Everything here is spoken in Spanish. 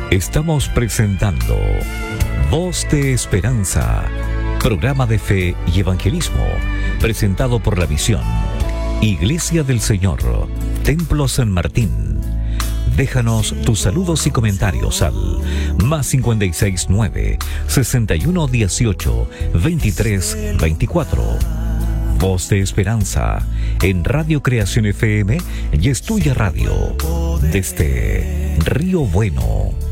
Estamos presentando Voz de Esperanza, programa de fe y evangelismo, presentado por la misión Iglesia del Señor, Templo San Martín. Déjanos tus saludos y comentarios al +56 9 61 18 23 24. Voz de Esperanza en Radio Creación FM y Estudia Radio desde Río Bueno.